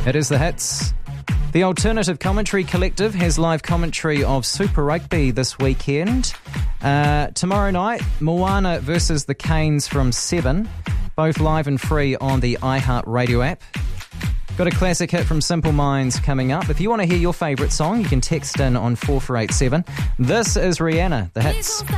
It is the hits. The Alternative Commentary Collective has live commentary of Super Rugby this weekend. Tomorrow night, Moana versus the Canes from 7, both live and free on the iHeartRadio app. Got a classic hit from Simple Minds coming up. If you want to hear your favourite song, you can text in on 4487. This is Rihanna, the hits.